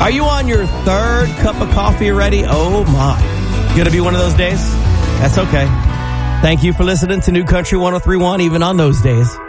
Are you on your third cup of coffee already? Oh, my. Gonna be one of those days? That's okay. Thank you for listening to New Country 103.1, even on those days.